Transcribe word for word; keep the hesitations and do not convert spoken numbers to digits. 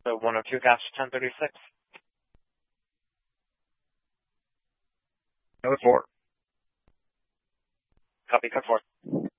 So one oh two dash ten thirty-six. Code four. Copy, code four.